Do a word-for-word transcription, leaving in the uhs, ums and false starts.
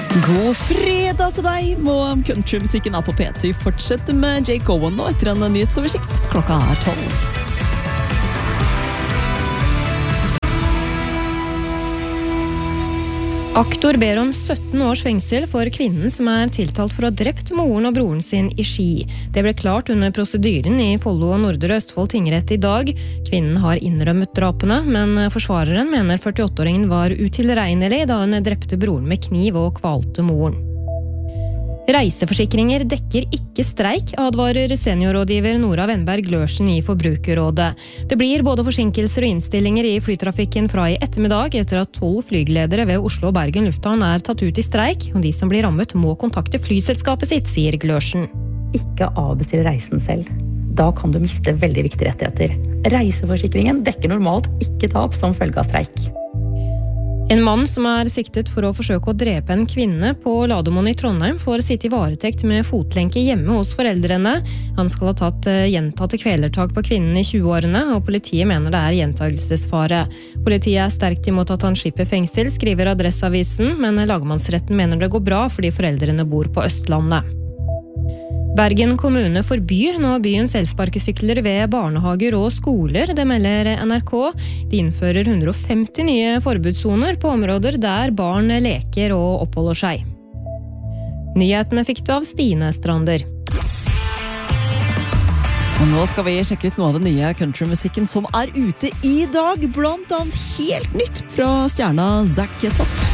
God fredag til deg, og countrymusikken er på P T. Fortsett med Jake Owen nå etter en nyhetsoversikt. Klokka er tolv. Aktor ber om sytten års fengsel for kvinnen som er tiltalt for å ha drept moren og broren sin i Ski. Det ble klart under prosedyren i Follo og Nordre Østfold tingrett i dag. Kvinnen har innrømmet drapene, men forsvareren mener førtiåtte-åringen var utilregnelig da hun drepte broren med kniv og kvalte moren. Reiseforsikringer dekker ikke streik, advarer seniorrådgiver Nora Wenberg Glørsen i Forbrukerrådet. Det blir både forsinkelser og innstillinger i flytrafikken fra i ettermiddag etter at tolv flygeledere ved Oslo og Bergen lufthavn er tatt ut i streik, og de som blir rammet må kontakte flyselskapet sitt, sier Glørsen. Ikke avbestille reisen selv. Da kan du miste veldig viktige rettigheter. Reiseforsikringen dekker normalt ikke tap som følge av streik. En mann som er siktet for å forsøke å drepe en kvinne på Lademoen i Trondheim får sitte i varetekt med fotlenke hjemme hos foreldrene. Han skal ha tatt gjentatte kvelertak på kvinnen i tjue-årene, og politiet mener det er gjentagelsesfare. Politiet er sterkt imot at han slipper fengsel, skriver Adresseavisen, men lagmannsretten mener det går bra fordi foreldrene bor på Østlandet. Bergen kommune forbyr nå byens elsparkesykler ved barnehager og skoler, det melder N R K. De innfører hundre og femti nye forbudssoner på områder der barn leker og oppholder seg. Nyhetene fikk du av Stine Strander. Og nå skal vi sjekke ut noe av den nye countrymusikken som er ute i dag, blant annet helt nytt fra stjerna Zac Top.